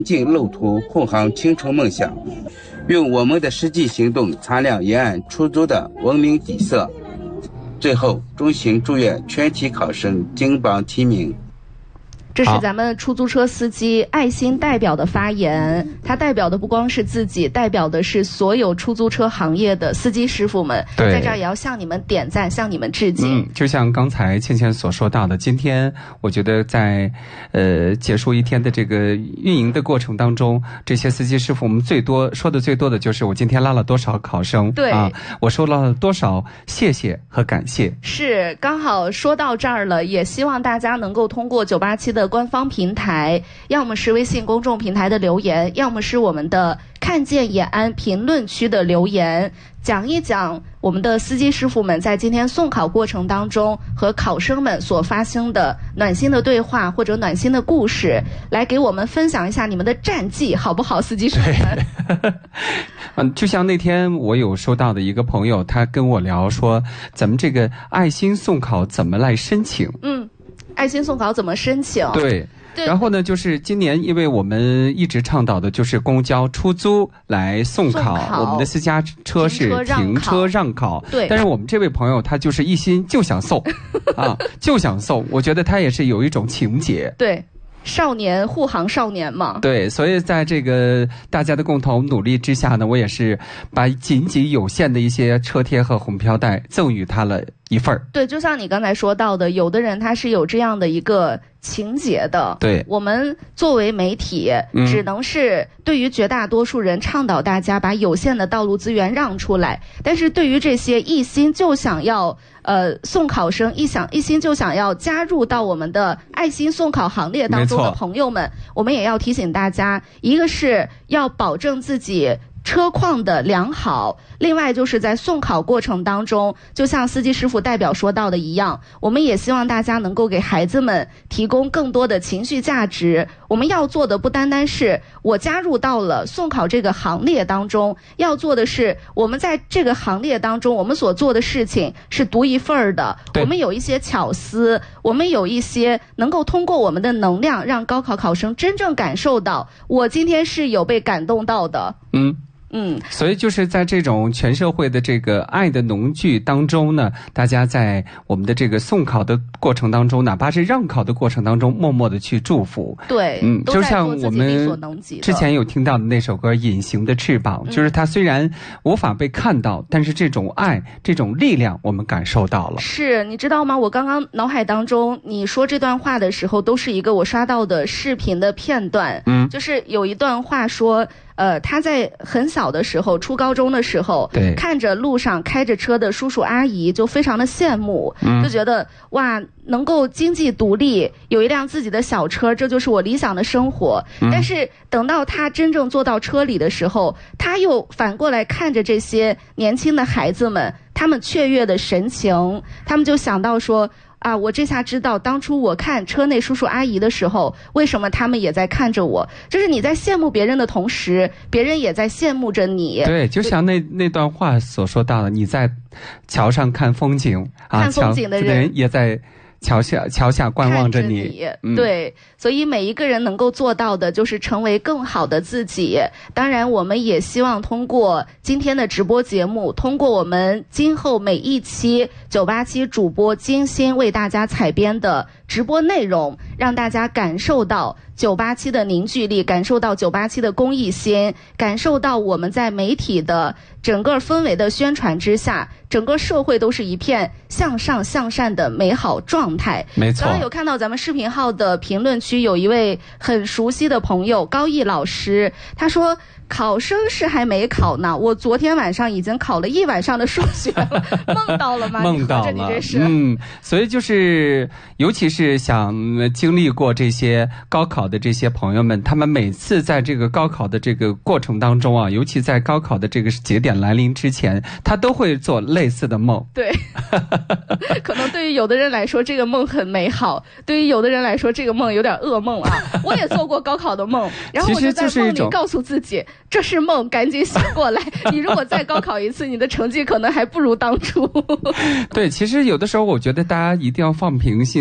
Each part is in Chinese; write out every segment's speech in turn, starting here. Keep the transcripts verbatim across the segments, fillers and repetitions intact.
尽路途，护航青春梦想，用我们的实际行动擦亮沿岸出租的文明底色。最后，衷心祝愿全体考生金榜题名。 这是咱们出租车司机爱心代表的发言，他代表的不光是自己，代表的是所有出租车行业的司机师傅们，在这儿也要向你们点赞，向你们致敬。 嗯，就像刚才倩倩所说到的，今天我觉得在呃结束一天的这个运营的过程当中，这些司机师傅我们最多说的最多的就是我今天拉了多少考生， 对啊，我收到了多少谢谢和感谢。 是，刚好说到这儿了，也希望大家能够通过九八七的官方平台，要么是微信公众平台的留言，要么是我们的看见延安评论区的留言，讲一讲我们的司机师傅们在今天送考过程当中和考生们所发生的暖心的对话或者暖心的故事，来给我们分享一下你们的战绩好不好，司机师傅们？ 嗯，就像那天我有收到的一个朋友，他跟我聊说，咱们这个爱心送考怎么来申请？ 嗯。爱心送考怎么申请？ 对，然后呢，就是今年因为我们一直倡导的就是公交、出租来送考， 送考我们的私家车是停车让考。 对， 但是我们这位朋友他就是一心就想送，啊，就想送。我觉得他也是有一种情节。 对。少年护航少年嘛， 对，所以在这个大家的共同努力之下呢，我也是把仅仅有限的一些车贴和红飘带赠予他了一份儿。 对，就像你刚才说到的，有的人他是有这样的一个情节的。 对， 我们作为媒体， 嗯、 只能是对于绝大多数人倡导大家把有限的道路资源让出来，但是对于这些一心就想要呃送考生一想一心就想要加入到我们的爱心送考行列当中的朋友们，我们也要提醒大家，一个是要保证自己车况的良好，另外就是在送考过程当中，就像司机师傅代表说到的一样，我们也希望大家能够给孩子们提供更多的情绪价值。我们要做的不单单是我加入到了送考这个行列当中，要做的是我们在这个行列当中，我们所做的事情是独一份儿的，我们有一些巧思，我们有一些能够通过我们的能量让高考考生真正感受到我今天是有被感动到的。 嗯嗯， 所以就是在这种全社会的这个爱的浓聚当中呢，大家在我们的这个送考的过程当中，哪怕是让考的过程当中，默默的去祝福。 对， 嗯，就像我们之前有听到的那首歌《隐形的翅膀》，嗯，就是它虽然无法被看到，但是这种爱、这种力量，我们感受到了。 是，你知道吗？我刚刚脑海当中你说这段话的时候，都是一个我刷到的视频的片段。嗯，就是有一段话说。呃，他在很小的时候，初高中的时候， 对， 看着路上开着车的叔叔阿姨，就非常的羡慕，嗯，就觉得哇，能够经济独立，有一辆自己的小车，这就是我理想的生活。嗯，但是等到他真正坐到车里的时候，他又反过来看着这些年轻的孩子们，他们雀跃的神情，他们就想到说。啊，我这下知道当初我看车内叔叔阿姨的时候，为什么他们也在看着我，就是你在羡慕别人的同时，别人也在羡慕着你。 对，就像那那段话所说到的，你在桥上看风景，啊， 看风景的人也在桥下桥下观望着你， 着你、嗯、对，所以每一个人能够做到的就是成为更好的自己。当然我们也希望通过今天的直播节目，通过我们今后每一期九八七主播精心为大家采编的直播内容，让大家感受到九八七的凝聚力，感受到九八七的公益心，感受到我们在媒体的整个氛围的宣传之下，整个社会都是一片向上向善的美好状态。 没错， 刚刚有看到咱们视频号的评论区有一位很熟悉的朋友高毅老师，他说考生是还没考呢，我昨天晚上已经考了一晚上的数学了。梦到了吗？ 梦到了， 你这是嗯，所以就是尤其是想经历过这些高考的这些朋友们，他们每次在这个高考的这个过程当中啊，尤其在高考的这个节点来临之前，他都会做类似的梦。 对，可能对于有的人来说这个梦很美好，对于有的人来说这个梦有点噩梦啊。我也做过高考的梦，然后我就在梦里告诉自己这是梦，赶紧醒过来。你如果再高考一次，你的成绩可能还不如当初。 对，其实有的时候我觉得大家一定要放平心态，其实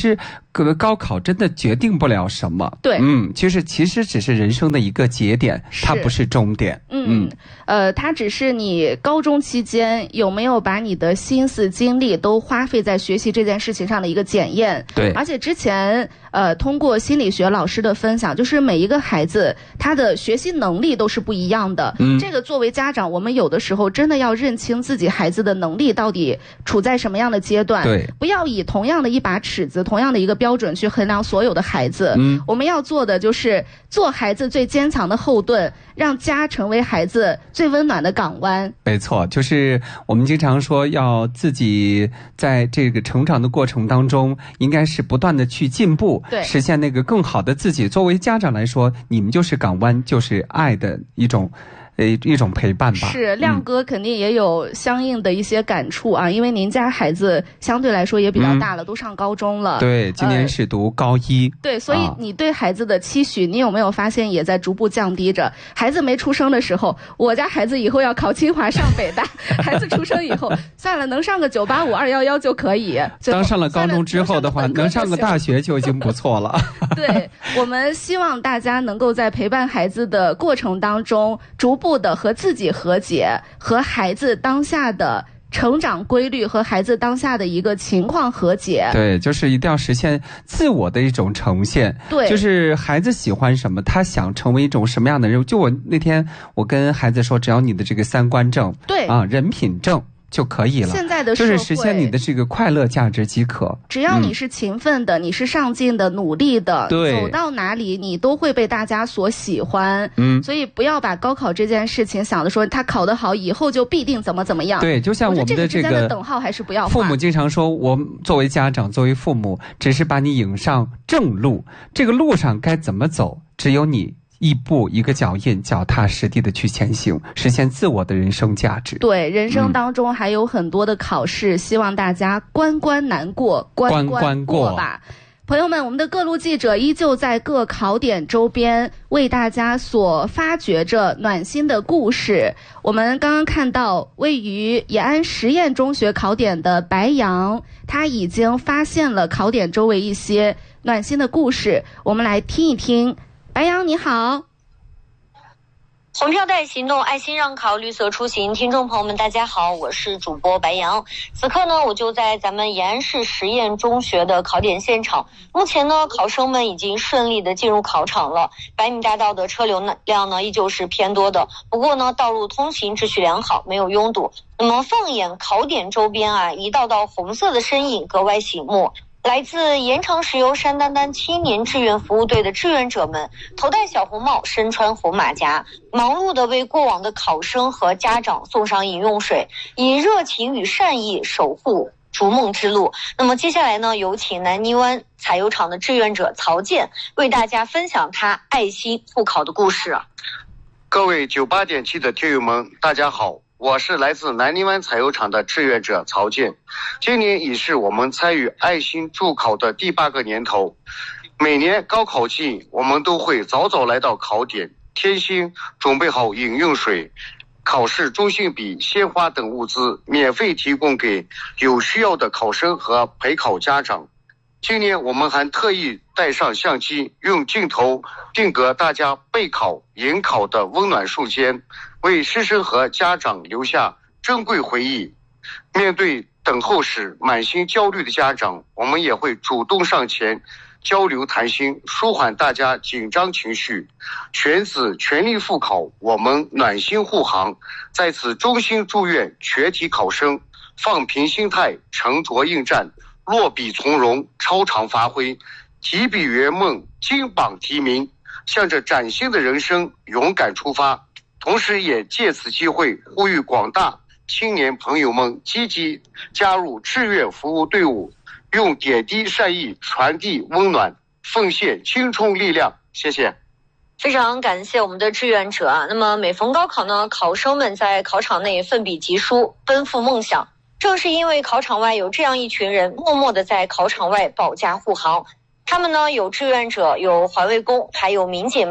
实高考真的决定不了什么。 对， 嗯，其实其实只是人生的一个节点，它不是终点。 嗯嗯，呃，它只是你高中期间有没有把你的心思精力都花费在学习这件事情上的一个检验。 对， 而且之前呃通过心理学老师的分享，就是每一个孩子他的学习能力都是不一样的。嗯，这个作为家长，我们有的时候真的要认清自己孩子的能力到底处在什么样的阶段。 对， 不要以同样的一把尺子、同样的一个标准去衡量所有的孩子。嗯，我们要做的就是做孩子最坚强的后盾，让家成为孩子最温暖的港湾。 没错，就是我们经常说要自己在这个成长的过程当中，应该是不断的去进步， 对， 实现那个更好的自己。作为家长来说，你们就是港湾，就是爱的一种呃一种陪伴吧。 是，亮哥肯定也有相应的一些感触啊，嗯、因为您家孩子相对来说也比较大了，嗯、都上高中了。 对，今年是读高一。 呃、对，所以你对孩子的期许，啊、你有没有发现也在逐步降低着？孩子没出生的时候，我家孩子以后要考清华上北大，孩子出生以后，算了，能上个九八五二幺幺就可以。 当上了高中之后的话，能上个大学就已经不错了。 对，我们希望大家能够在陪伴孩子的过程当中，逐步的和自己和解，和孩子当下的成长规律和孩子当下的一个情况和解。 对，就是一定要实现自我的一种呈现。 对， 就是孩子喜欢什么，他想成为一种什么样的人。就我那天我跟孩子说，只要你的这个三观正， 对啊，人品正就可以了。 现在的社会就是实现你的这个快乐价值即可。 只要你是勤奋的，嗯、你是上进的、努力的， 对， 走到哪里你都会被大家所喜欢。嗯，所以不要把高考这件事情想的说他考得好以后就必定怎么怎么样。 对，就像我们的这个, 这个等号还是不要画。 父母经常说，我作为家长、作为父母，只是把你引上正路，这个路上该怎么走，只有你。一步一个脚印，脚踏实地的去前行，实现自我的人生价值。 对，人生当中还有很多的考试，嗯、希望大家关关难过，关关过吧。朋友们，我们的各路记者依旧在各考点周边为大家所发掘着暖心的故事。我们刚刚看到位于延安实验中学考点的白杨，他已经发现了考点周围一些暖心的故事，我们来听一听。白杨你好。 红票带行动，爱心让考，绿色出行。听众朋友们大家好，我是主播白杨。此刻呢，我就在咱们延安市实验中学的考点现场。目前呢，考生们已经顺利的进入考场了。百米大道的车流量呢依旧是偏多的，不过呢，道路通行秩序良好，没有拥堵。那么放眼考点周边啊，一道道红色的身影格外醒目。来自延长石油山丹丹青年志愿服务队的志愿者们，头戴小红帽，身穿红马甲，忙碌地为过往的考生和家长送上饮用水，以热情与善意守护逐梦之路。那么接下来呢，有请南泥湾采油厂的志愿者曹健为大家分享他爱心复考的故事。 各位九八点七的听友们，大家好。我是来自南泥湾采油厂的志愿者曹健，今年已是我们参与爱心助考的第八个年头。每年高考季，我们都会早早来到考点，贴心准备好饮用水、考试中性笔、鲜花等物资，免费提供给有需要的考生和陪考家长。今年我们还特意带上相机，用镜头定格大家备考、迎考的温暖瞬间，为师生和家长留下珍贵回忆。面对等候时满心焦虑的家长，我们也会主动上前交流谈心，舒缓大家紧张情绪。全子全力复考，我们暖心护航。在此衷心祝愿全体考生放平心态，沉着应战，落笔从容，超常发挥，提笔圆梦，金榜题名，向着崭新的人生勇敢出发。同时也借此机会呼吁广大青年朋友们积极加入志愿服务队伍，用点滴善意传递温暖，奉献青春力量。谢谢。 非常感谢我们的志愿者啊！那么每逢高考呢，考生们在考场内奋笔疾书，奔赴梦想。正是因为考场外有这样一群人默默地在考场外保驾护航，他们呢有志愿者，有环卫工，还有民警们，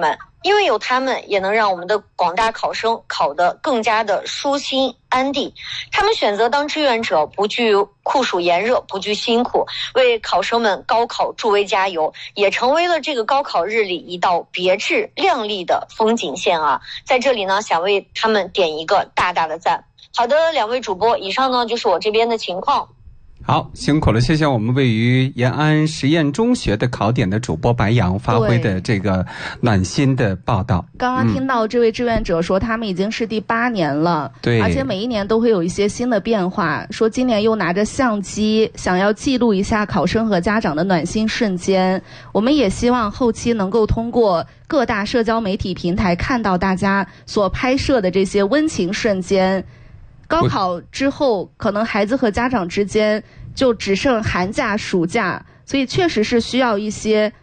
因为有他们，也能让我们的广大考生考得更加的舒心安定。他们选择当志愿者，不惧酷暑炎热，不惧辛苦，为考生们高考助威加油，也成为了这个高考日里一道别致亮丽的风景线啊！在这里呢，想为他们点一个大大的赞。好的，两位主播，以上呢就是我这边的情况。 好，辛苦了，谢谢我们位于延安实验中学的考点的主播白杨发挥的这个暖心的报道。 刚刚听到这位志愿者说，他们已经是第八年了，对，而且每一年都会有一些新的变化。说今年又拿着相机，想要记录一下考生和家长的暖心瞬间。我们也希望后期能够通过各大社交媒体平台看到大家所拍摄的这些温情瞬间。高考之后，可能孩子和家长之间就只剩寒假、暑假，所以确实是需要一些